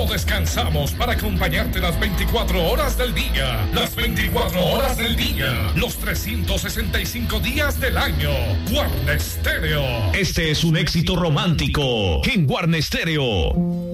descansamos para acompañarte las 24 horas del día. Las 24 horas del día. Los 365 días del año. Guarna Stereo. Este es un éxito romántico en Guarna Stereo.